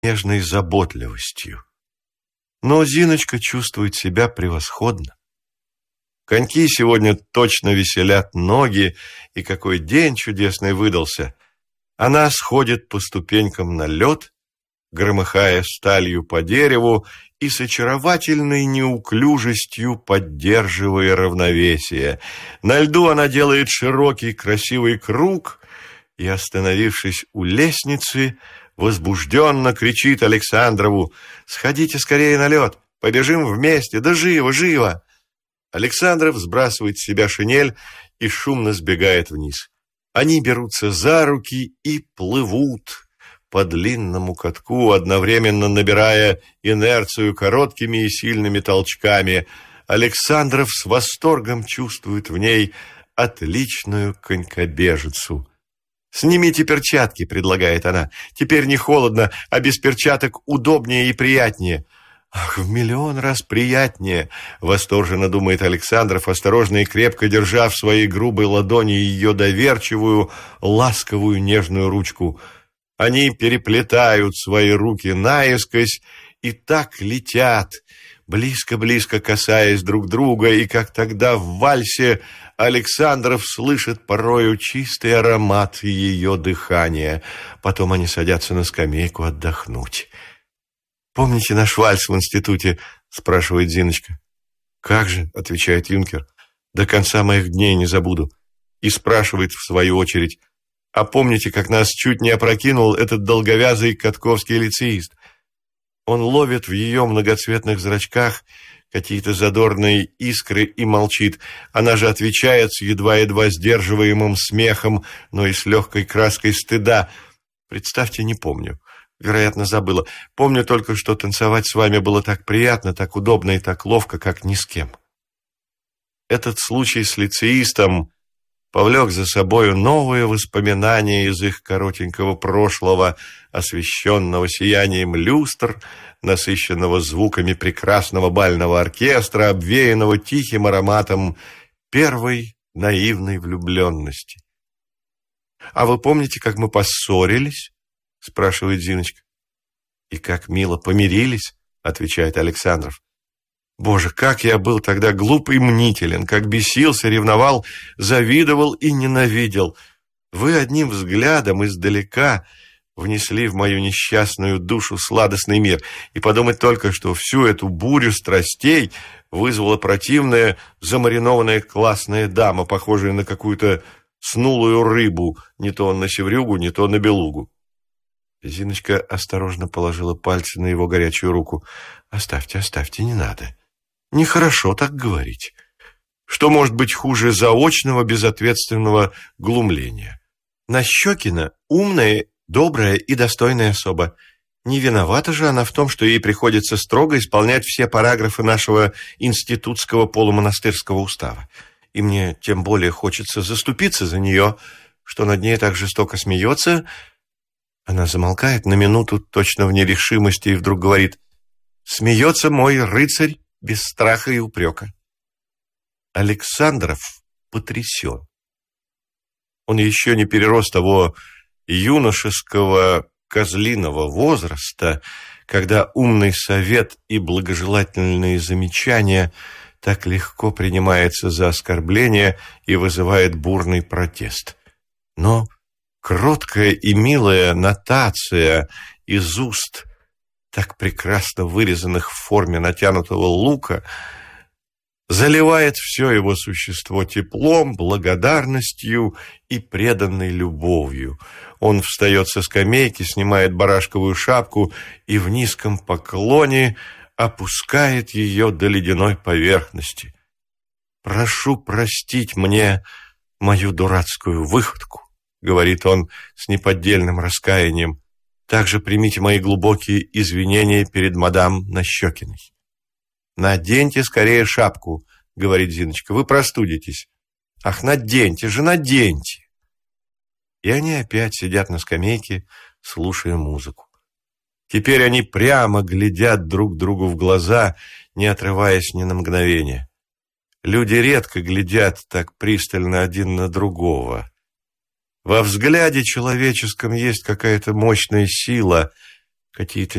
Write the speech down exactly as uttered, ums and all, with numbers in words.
нежной заботливостью. Но Зиночка чувствует себя превосходно. Коньки сегодня точно веселят ноги, и какой день чудесный выдался. Она сходит по ступенькам на лед, громыхая сталью по дереву и с очаровательной неуклюжестью поддерживая равновесие. На льду она делает широкий красивый круг и, остановившись у лестницы, возбужденно кричит Александрову: «Сходите скорее на лед, побежим вместе, да живо, живо!» Александров сбрасывает с себя шинель и шумно сбегает вниз. Они берутся за руки и плывут по длинному катку, одновременно набирая инерцию короткими и сильными толчками. Александров с восторгом чувствует в ней отличную конькобежицу. «Снимите перчатки», — предлагает она. «Теперь не холодно, а без перчаток удобнее и приятнее». «Ах, в миллион раз приятнее!» — восторженно думает Александров, осторожно и крепко держа в своей грубой ладони ее доверчивую, ласковую, нежную ручку. Они переплетают свои руки наискось и так летят, близко-близко касаясь друг друга, и как тогда в вальсе Александров слышит порою чистый аромат ее дыхания. Потом они садятся на скамейку отдохнуть. «Помните наш вальс в институте?» — спрашивает Зиночка. «Как же», — отвечает юнкер, — «до конца моих дней не забуду». И спрашивает в свою очередь: «А помните, как нас чуть не опрокинул этот долговязый катковский лицеист?» Он ловит в ее многоцветных зрачках какие-то задорные искры и молчит. Она же отвечает с едва-едва сдерживаемым смехом, но и с легкой краской стыда: «Представьте, не помню. Вероятно, забыла. Помню только, что танцевать с вами было так приятно, так удобно и так ловко, как ни с кем». Этот случай с лицеистом повлек за собою новые воспоминания из их коротенького прошлого, освещенного сиянием люстр, насыщенного звуками прекрасного бального оркестра, обвеянного тихим ароматом первой наивной влюбленности. «А вы помните, как мы поссорились?» — спрашивает Зиночка. «И как мило помирились», — отвечает Александров. «Боже, как я был тогда глуп и мнителен, как бесился, ревновал, завидовал и ненавидел. Вы одним взглядом издалека внесли в мою несчастную душу сладостный мир, и подумать только, что всю эту бурю страстей вызвала противная замаринованная классная дама, похожая на какую-то снулую рыбу, не то на севрюгу, не то на белугу». Зиночка осторожно положила пальцы на его горячую руку. «Оставьте, оставьте, не надо. Нехорошо так говорить. Что может быть хуже заочного безответственного глумления? Нащекина умная, добрая и достойная особа. Не виновата же она в том, что ей приходится строго исполнять все параграфы нашего институтского полумонастырского устава. И мне тем более хочется заступиться за нее, что над ней так жестоко смеется». Она замолкает на минуту, точно в нерешимости, и вдруг говорит: «Смеется мой рыцарь без страха и упрека». Александров потрясен. Он еще не перерос того юношеского козлиного возраста, когда умный совет и благожелательные замечания так легко принимаются за оскорбление и вызывает бурный протест. Но кроткая и милая нотация из уст, так прекрасно вырезанных в форме натянутого лука, заливает все его существо теплом, благодарностью и преданной любовью. Он встает со скамейки, снимает барашковую шапку и в низком поклоне опускает ее до ледяной поверхности. «Прошу простить мне мою дурацкую выходку», — говорит он с неподдельным раскаянием. «Также примите мои глубокие извинения перед мадам Нащекиной». «Наденьте скорее шапку», — говорит Зиночка, — «вы простудитесь». «Ах, наденьте же, наденьте». И они опять сидят на скамейке, слушая музыку. Теперь они прямо глядят друг другу в глаза, не отрываясь ни на мгновение. Люди редко глядят так пристально один на другого. Во взгляде человеческом есть какая-то мощная сила, какие-то